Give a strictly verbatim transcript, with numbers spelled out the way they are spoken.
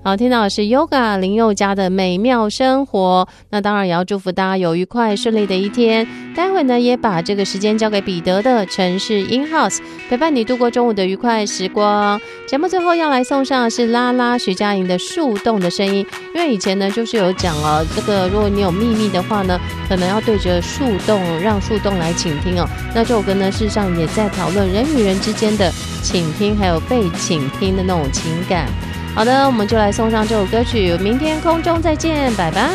好，听到的是 Yoga 林宥嘉的美妙生活。那当然也要祝福大家有愉快顺利的一天。待会呢也把这个时间交给彼得的城市 In House， 陪伴你度过中午的愉快时光。节目最后要来送上的是拉拉徐佳莹的树洞的声音，因为以前呢就是有讲哦，这个如果你有秘密的话呢，可能要对着树洞，让树洞来倾听哦。那这首歌呢事实上也在讨论人与人之间的倾听还有被倾听的那种情感。好的，我们就来送上这首歌曲，明天空中再见，拜拜。